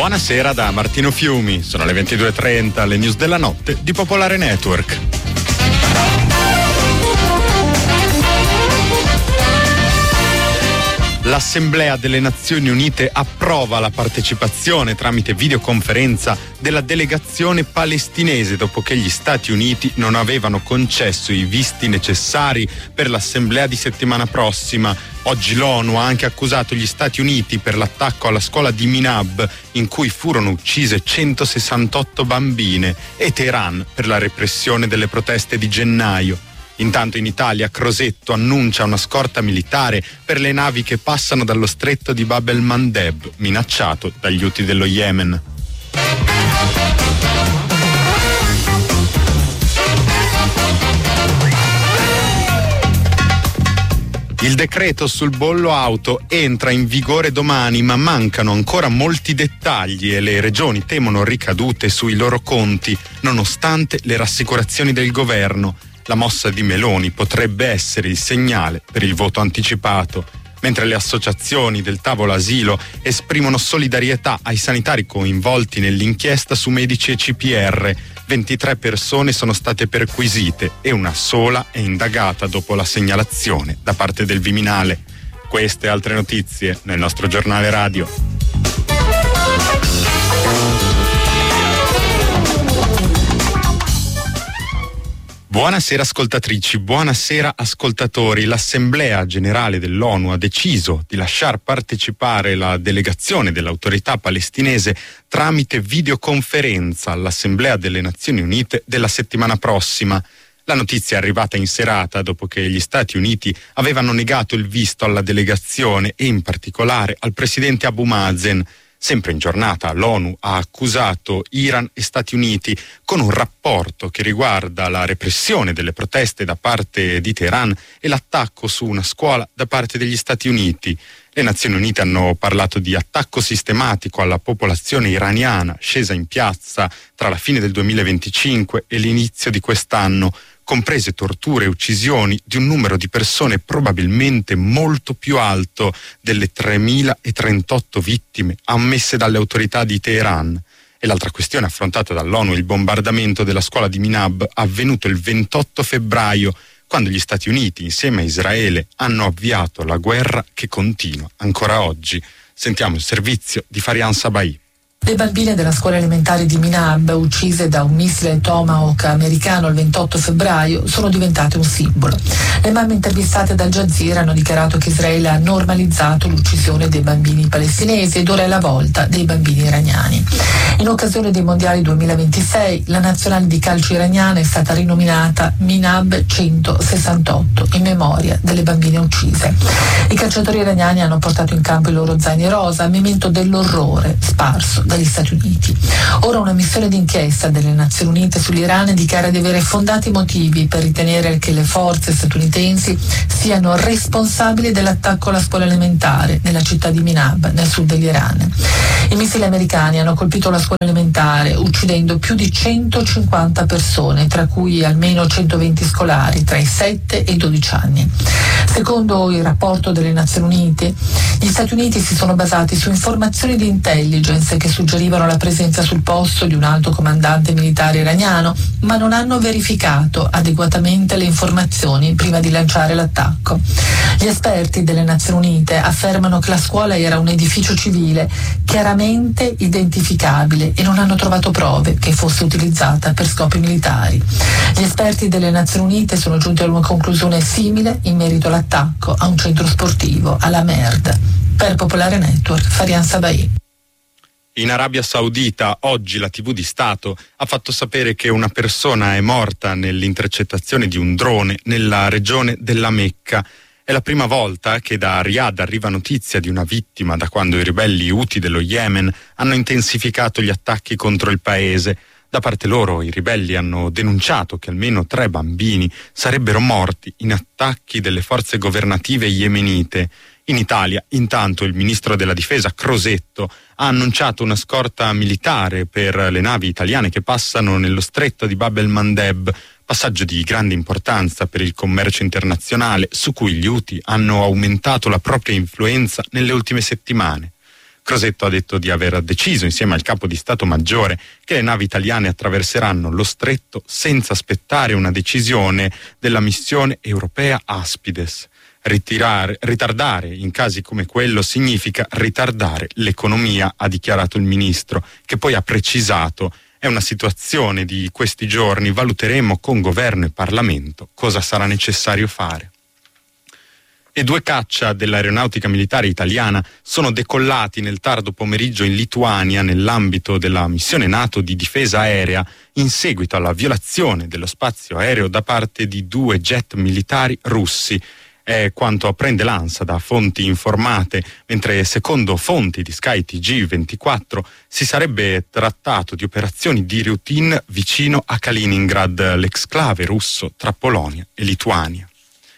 Buonasera da Martino Fiumi, sono le 22:30, le news della notte di Popolare Network. L'Assemblea delle Nazioni Unite approva la partecipazione tramite videoconferenza della delegazione palestinese dopo che gli Stati Uniti non avevano concesso i visti necessari per l'assemblea di settimana prossima. Oggi l'ONU ha anche accusato gli Stati Uniti per l'attacco alla scuola di Minab in cui furono uccise 168 bambine e Teheran per la repressione delle proteste di gennaio. Intanto in Italia Crosetto annuncia una scorta militare per le navi che passano dallo stretto di Bab el-Mandeb, minacciato dagli Houthi dello Yemen. Il decreto sul bollo auto entra in vigore domani, ma mancano ancora molti dettagli e le regioni temono ricadute sui loro conti, nonostante le rassicurazioni del governo. La mossa di Meloni potrebbe essere il segnale per il voto anticipato, mentre le associazioni del tavolo asilo esprimono solidarietà ai sanitari coinvolti nell'inchiesta su medici e CPR. 23 persone sono state perquisite e una sola è indagata dopo la segnalazione da parte del Viminale. Queste e altre notizie nel nostro giornale radio. Buonasera ascoltatrici, buonasera ascoltatori. L'Assemblea Generale dell'ONU ha deciso di lasciar partecipare la delegazione dell'autorità palestinese tramite videoconferenza all'Assemblea delle Nazioni Unite della settimana prossima. La notizia è arrivata in serata dopo che gli Stati Uniti avevano negato il visto alla delegazione e in particolare al presidente Abu Mazen. Sempre in giornata l'ONU ha accusato Iran e Stati Uniti con un rapporto che riguarda la repressione delle proteste da parte di Teheran e l'attacco su una scuola da parte degli Stati Uniti. Le Nazioni Unite hanno parlato di attacco sistematico alla popolazione iraniana scesa in piazza tra la fine del 2025 e l'inizio di quest'anno, comprese torture e uccisioni di un numero di persone probabilmente molto più alto delle 3.038 vittime ammesse dalle autorità di Teheran. E l'altra questione affrontata dall'ONU è il bombardamento della scuola di Minab avvenuto il 28 febbraio, quando gli Stati Uniti insieme a Israele hanno avviato la guerra che continua ancora oggi. Sentiamo il servizio di Farian Sabai. Le bambine della scuola elementare di Minab, uccise da un missile Tomahawk americano il 28 febbraio, sono diventate un simbolo. Le mamme intervistate dal Jazeera hanno dichiarato che Israele ha normalizzato l'uccisione dei bambini palestinesi ed ora è la volta dei bambini iraniani. In occasione dei mondiali 2026, la nazionale di calcio iraniana è stata rinominata Minab 168 in memoria delle bambine uccise. I calciatori iraniani hanno portato in campo i loro zaini rosa, memento dell'orrore sparso dagli Stati Uniti. Ora una missione d'inchiesta delle Nazioni Unite sull'Iran dichiara di avere fondati motivi per ritenere che le forze statunitensi siano responsabili dell'attacco alla scuola elementare nella città di Minab, nel sud dell'Iran. I missili americani hanno colpito la scuola elementare, uccidendo più di 150 persone, tra cui almeno 120 scolari tra i 7 e i 12 anni. Secondo il rapporto delle Nazioni Unite, gli Stati Uniti si sono basati su informazioni di intelligence che suggerivano la presenza sul posto di un alto comandante militare iraniano, ma non hanno verificato adeguatamente le informazioni prima di lanciare l'attacco. Gli esperti delle Nazioni Unite affermano che la scuola era un edificio civile chiaramente identificabile e non hanno trovato prove che fosse utilizzata per scopi militari. Gli esperti delle Nazioni Unite sono giunti a una conclusione simile in merito all'attacco a un centro sportivo alla Merd. Per Popolare Network, Farian Sabai. In Arabia Saudita oggi la TV di Stato ha fatto sapere che una persona è morta nell'intercettazione di un drone nella regione della Mecca. È la prima volta che da Riyadh arriva notizia di una vittima da quando i ribelli Houthi dello Yemen hanno intensificato gli attacchi contro il paese. Da parte loro i ribelli hanno denunciato che almeno 3 bambini sarebbero morti in attacchi delle forze governative yemenite. In Italia, intanto, il ministro della difesa Crosetto ha annunciato una scorta militare per le navi italiane che passano nello stretto di Bab el-Mandeb, passaggio di grande importanza per il commercio internazionale su cui gli Houthi hanno aumentato la propria influenza nelle ultime settimane. Crosetto ha detto di aver deciso insieme al capo di Stato Maggiore che le navi italiane attraverseranno lo stretto senza aspettare una decisione della missione europea Aspides. Ritardare in casi come quello significa ritardare l'economia, ha dichiarato il ministro, che poi ha precisato: è una situazione di questi giorni, valuteremo con governo e Parlamento cosa sarà necessario fare. E 2 caccia dell'aeronautica militare italiana sono decollati nel tardo pomeriggio in Lituania nell'ambito della missione NATO di difesa aerea in seguito alla violazione dello spazio aereo da parte di 2 jet militari russi. È quanto apprende l'ANSA da fonti informate, mentre secondo fonti di Sky TG24 si sarebbe trattato di operazioni di routine vicino a Kaliningrad, l'exclave russo tra Polonia e Lituania.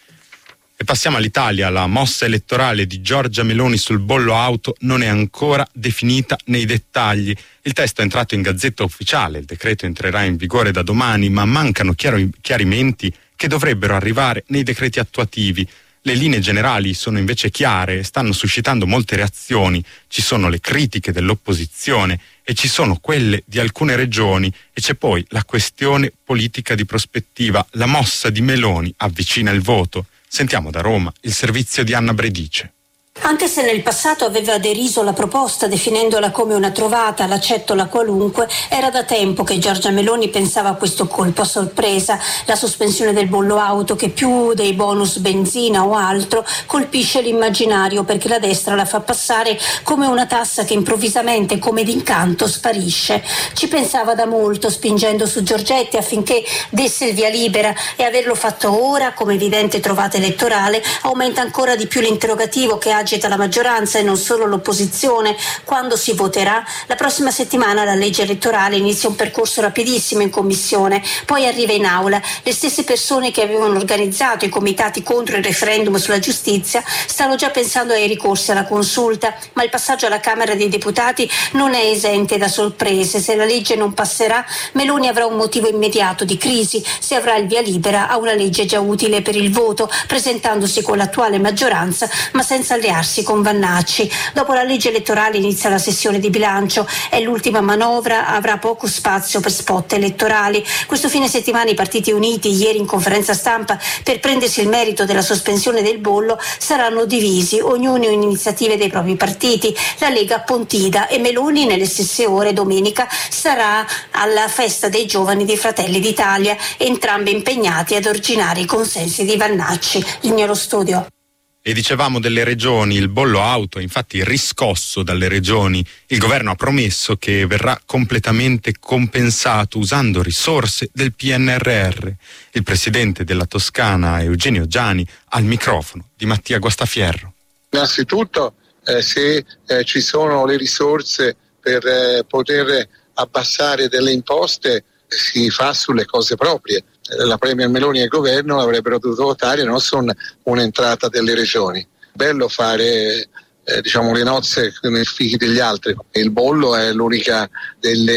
E passiamo all'Italia. La mossa elettorale di Giorgia Meloni sul bollo auto non è ancora definita nei dettagli. Il testo è entrato in Gazzetta Ufficiale, il decreto entrerà in vigore da domani, ma mancano chiarimenti che dovrebbero arrivare nei decreti attuativi. Le linee generali sono invece chiare e stanno suscitando molte reazioni. Ci sono le critiche dell'opposizione e ci sono quelle di alcune regioni e c'è poi la questione politica di prospettiva. La mossa di Meloni avvicina il voto. Sentiamo da Roma il servizio di Anna Bredice. Anche se nel passato aveva deriso la proposta definendola come una trovata, l'accettola qualunque, era da tempo che Giorgia Meloni pensava a questo colpo a sorpresa, la sospensione del bollo auto che più dei bonus benzina o altro colpisce l'immaginario perché la destra la fa passare come una tassa che improvvisamente, come d'incanto, sparisce. Ci pensava da molto, spingendo su Giorgetti affinché desse il via libera, e averlo fatto ora come evidente trovata elettorale aumenta ancora di più l'interrogativo che agita la maggioranza e non solo l'opposizione. Quando si voterà? La prossima settimana la legge elettorale inizia un percorso rapidissimo in commissione, poi arriva in aula. Le stesse persone che avevano organizzato i comitati contro il referendum sulla giustizia stanno già pensando ai ricorsi alla consulta, ma il passaggio alla Camera dei Deputati non è esente da sorprese. Se la legge non passerà, Meloni avrà un motivo immediato di crisi. Se avrà il via libera a una legge già utile per il voto, presentandosi con l'attuale maggioranza ma senza allearsi con Vannacci. Dopo la legge elettorale inizia la sessione di bilancio, è l'ultima manovra, avrà poco spazio per spot elettorali. Questo fine settimana i partiti uniti, ieri in conferenza stampa per prendersi il merito della sospensione del bollo, saranno divisi, ognuno in iniziative dei propri partiti. La Lega Pontida e Meloni nelle stesse ore domenica sarà alla festa dei giovani di Fratelli d'Italia, entrambi impegnati ad originare i consensi di Vannacci. Lignolo Studio. E dicevamo delle regioni, il bollo auto è infatti riscosso dalle regioni. Il governo ha promesso che verrà completamente compensato usando risorse del PNRR. Il presidente della Toscana, Eugenio Giani, al microfono di Mattia Guastafierro. Innanzitutto se ci sono le risorse per poter abbassare delle imposte, si fa sulle cose proprie. La Premier Meloni e il governo l'avrebbero dovuto votare non su un'entrata delle regioni. Bello fare le nozze nei figli degli altri. Il bollo è l'unica delle